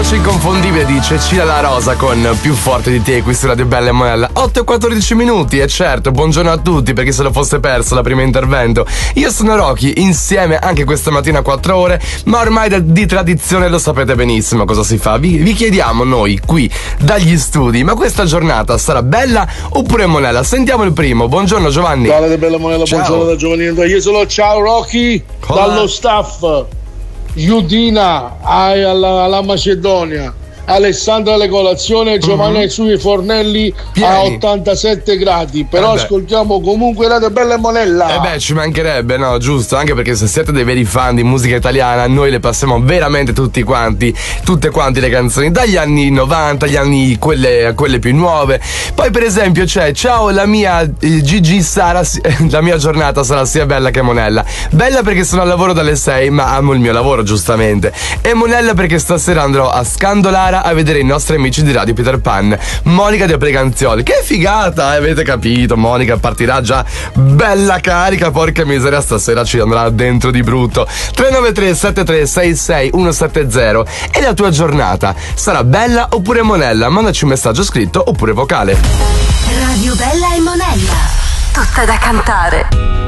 voce inconfondibile di Cecilia La Rosa con Più forte di te qui su Radio Bella e Monella. 8:14 minuti e certo, buongiorno a tutti per chi se lo fosse perso la prima intervento. Io sono Rocky, insieme anche questa mattina a 4 ore, ma ormai di tradizione lo sapete benissimo cosa si fa. Vi chiediamo noi qui dagli studi, ma questa giornata sarà bella oppure Monella? Sentiamo il primo. Buongiorno Giovanni. Ciao Radio Bella Monella, ciao. buongiorno da Giovannino. Io sono ciao Rocky, dallo staff Giudina alla Macedonia, Alessandra alle colazioni e Giovanni ai suoi fornelli a 87 gradi. Però ascoltiamo comunque Radio Bella e Monella. Ci mancherebbe, no, giusto? Anche perché se siete dei veri fan di musica italiana, noi le passiamo veramente tutte quante le canzoni dagli anni 90, gli anni quelle più nuove. Poi per esempio c'è ciao la mia Gigi Sara, la mia giornata sarà sia bella che Monella. Bella perché sono al lavoro dalle 6, ma amo il mio lavoro giustamente. E Monella perché stasera andrò a Scandolare a vedere i nostri amici di Radio Peter Pan, Monica De Preganzioli. Che figata, avete capito? Monica partirà già bella carica, porca miseria, stasera ci andrà dentro di brutto. 393 7366 170. E la tua giornata sarà bella oppure Monella? Mandaci un messaggio scritto oppure vocale. Radio Bella e Monella, tutta da cantare.